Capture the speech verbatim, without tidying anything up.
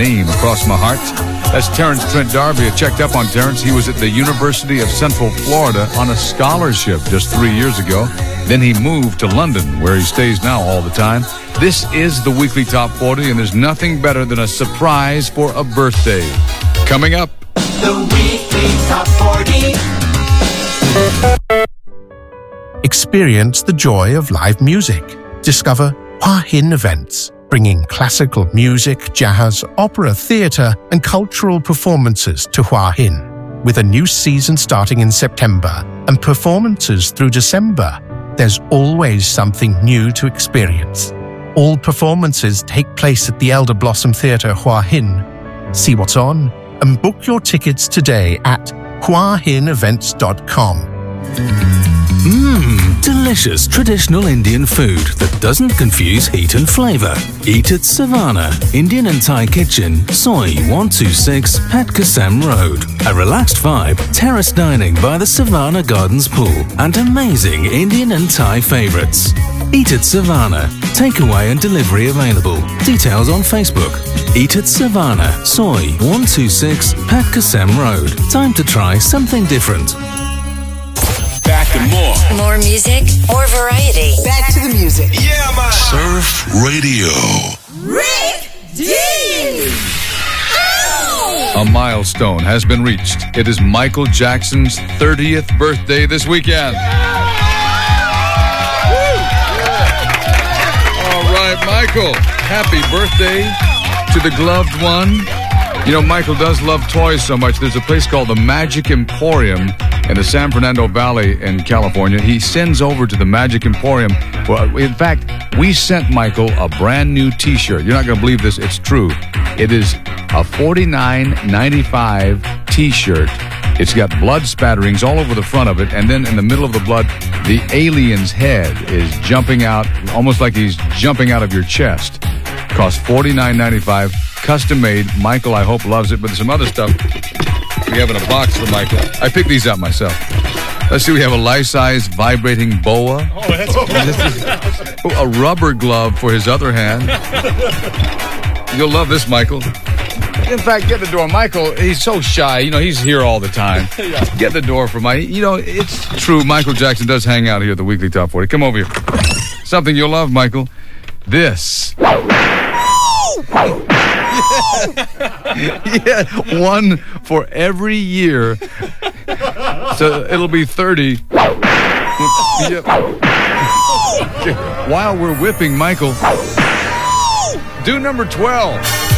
name across my heart. That's Terrence Trent D'Arby. I checked up on Terrence. He was at the University of Central Florida on a scholarship just three years ago. Then he moved to London, where he stays now all the time. This is the Weekly Top forty, and there's nothing better than a surprise for a birthday. Coming up, the Weekly Top forty. Experience the joy of live music. Discover Hua Hin events, bringing classical music, jazz, opera, theatre and cultural performances to Hua Hin. With a new season starting in September and performances through December, there's always something new to experience. All performances take place at the Elder Blossom Theatre Hua Hin. See what's on and book your tickets today at hua hin events dot com. Mmm, delicious traditional Indian food that doesn't confuse heat and flavor. Eat at Savannah, Indian and Thai Kitchen, Soi one two six, Pat Kasem Road. A relaxed vibe, terrace dining by the Savannah Gardens pool, and amazing Indian and Thai favorites. Eat at Savannah. Takeaway and delivery available. Details on Facebook. Eat at Savannah, Soi one two six, Pat Kasem Road. Time to try something different. Back to more. More music, more variety. Back to the music. Yeah, man. Surf Radio. Rick D. a milestone has been reached. It is Michael Jackson's thirtieth birthday this weekend. All right, Michael, happy birthday to the gloved one. You know, Michael does love toys so much. There's a place called the Magic Emporium in the San Fernando Valley in California. He sends over to the Magic Emporium. Well, in fact, we sent Michael a brand new T-shirt. You're not going to believe this. It's true. It is a forty-nine ninety-five T-shirt. It's got blood spatterings all over the front of it, and then in the middle of the blood, the alien's head is jumping out, almost like he's jumping out of your chest. Costs forty-nine ninety-five, custom made. Michael, I hope, loves it, but there's some other stuff we have in a box for Michael. I picked these out myself. Let's see, we have a life-size vibrating boa. Oh, that's cool. A rubber glove for his other hand. You'll love this, Michael. In fact, get the door. Michael, he's so shy. You know, he's here all the time. Yeah. Get the door for my... You know, it's true. Michael Jackson does hang out here at the Weekly Top forty. Come over here. Something you'll love, Michael. This. Yeah, one for every year. So it'll be thirty. Yeah. While we're whipping Michael, do number twelve.